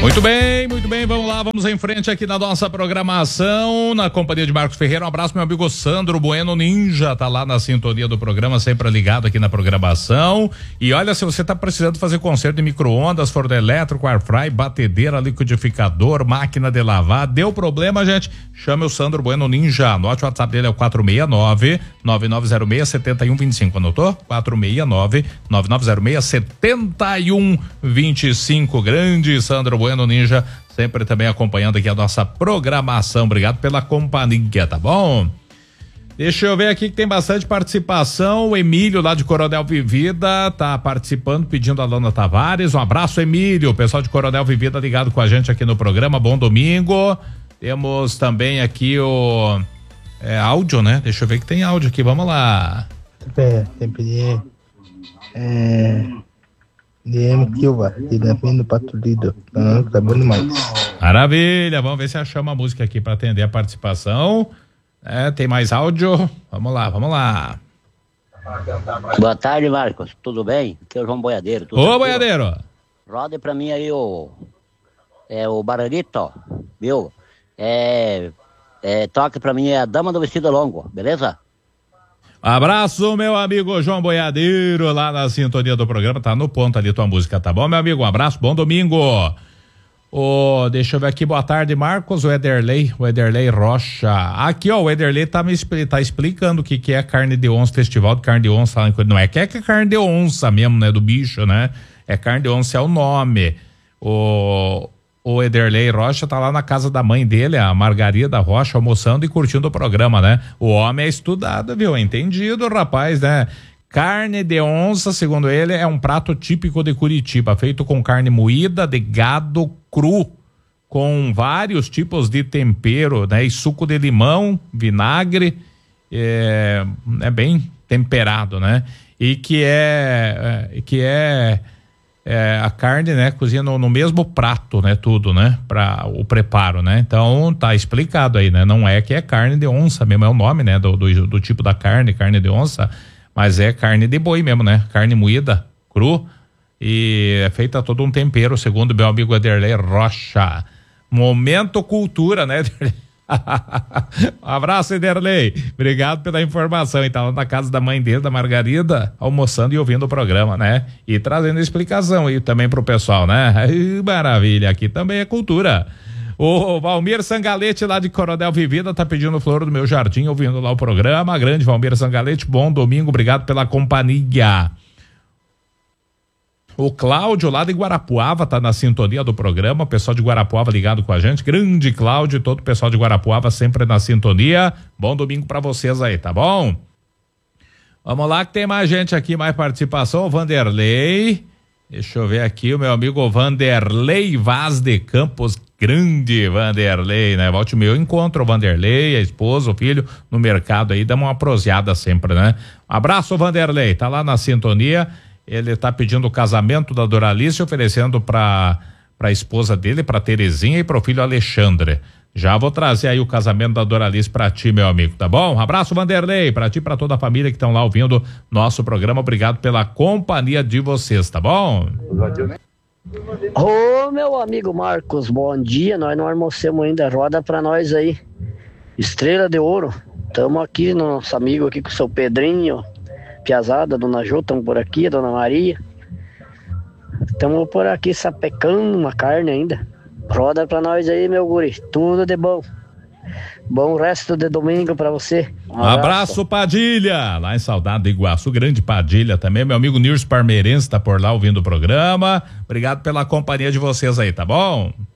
Muito bem, vamos lá, vamos em frente aqui na nossa programação, na companhia de Marcos Ferreira. Um abraço, meu amigo Sandro Bueno Ninja, tá lá na sintonia do programa, sempre ligado aqui na programação. E olha, se você tá precisando fazer conserto de micro-ondas, forno elétrico, air fry, batedeira, liquidificador, máquina de lavar, deu problema, gente, chame o Sandro Bueno Ninja. Anote o WhatsApp dele, é o 469-9906-7125. Anotou? 469-9906-7125. Grande Sandro Bueno Ninja, sempre também acompanhando aqui a nossa programação. Obrigado pela companhia, tá bom? Deixa eu ver aqui que tem bastante participação. O Emílio, lá de Coronel Vivida, tá participando, pedindo a Lona Tavares. Um abraço, Emílio. O pessoal de Coronel Vivida ligado com a gente aqui no programa. Bom domingo. Temos também aqui o áudio, né? Deixa eu ver que tem áudio aqui. Vamos lá. DM Silva, vindo Patrulhido, tá bom demais. Maravilha, vamos ver se achamos a música aqui para atender a participação. Tem mais áudio? Vamos lá. Boa tarde, Marcos, tudo bem? Aqui é o João Boiadeiro. Ô, Boiadeiro! Roda pra mim aí o Barbarito, viu? Toque pra mim a Dama do Vestido Longo, beleza? Abraço, meu amigo João Boiadeiro, lá na sintonia do programa, tá no ponto ali tua música, tá bom, meu amigo? Um abraço, bom domingo. Deixa eu ver aqui, boa tarde, Marcos, o Ederley Rocha. Aqui, ó, o Ederley tá explicando o que é carne de onça, festival de carne de onça, não é que é carne de onça mesmo, né, do bicho, né? É carne de onça, é o nome. O Ederley Rocha tá lá na casa da mãe dele, a Margarida Rocha, almoçando e curtindo o programa, né? O homem é estudado, viu? Entendido, rapaz, né? Carne de onça, segundo ele, é um prato típico de Curitiba, feito com carne moída de gado cru, com vários tipos de tempero, né? E suco de limão, vinagre, é bem temperado, né? E que é a carne, né, cozinha no mesmo prato, né, tudo, né, para o preparo, né, então tá explicado aí, né, não é que é carne de onça mesmo, é o nome, né, do tipo da carne de onça, mas é carne de boi mesmo, né, carne moída, cru, e é feita todo um tempero, segundo meu amigo Ederley Rocha. Momento cultura, né, Ederley? Um abraço, Ederley. Obrigado pela informação. Então, lá na casa da mãe dele, da Margarida, almoçando e ouvindo o programa, né? E trazendo explicação aí também pro pessoal, né? Ai, maravilha, aqui também é cultura. O Valmir Sangalete, lá de Coronel Vivida, tá pedindo flor do meu jardim, ouvindo lá o programa. Grande Valmir Sangalete, bom domingo, obrigado pela companhia. O Cláudio, lá de Guarapuava, tá na sintonia do programa, o pessoal de Guarapuava ligado com a gente, grande Cláudio, todo o pessoal de Guarapuava sempre na sintonia, bom domingo pra vocês aí, tá bom? Vamos lá que tem mais gente aqui, mais participação, o Vanderlei, deixa eu ver aqui, o meu amigo Vanderlei Vaz de Campos, grande Vanderlei, né? Volte meu encontro, o Vanderlei, a esposa, o filho, no mercado aí, dá uma proseada sempre, né? Abraço, Vanderlei, tá lá na sintonia. Ele tá pedindo o casamento da Doralice, oferecendo pra esposa dele, pra Terezinha e pro filho Alexandre. Já vou trazer aí o casamento da Doralice pra ti, meu amigo, tá bom? Abraço, Vanderlei, pra ti e pra toda a família que estão lá ouvindo nosso programa. Obrigado pela companhia de vocês, tá bom? Ô, meu amigo Marcos, bom dia. Nós não almoçamos ainda, roda pra nós aí. Estrela de Ouro. Tamo aqui, nosso amigo aqui com o seu Pedrinho. Piazada, Dona Jô, estamos por aqui, Dona Maria. Estamos por aqui sapecando uma carne ainda. Roda pra nós aí, meu guri. Tudo de bom. Bom resto de domingo pra você. Um abraço, Padilha, lá em Saudade do Iguaçu, grande Padilha também. Meu amigo Nilson Parmeirense tá por lá ouvindo o programa. Obrigado pela companhia de vocês aí, tá bom?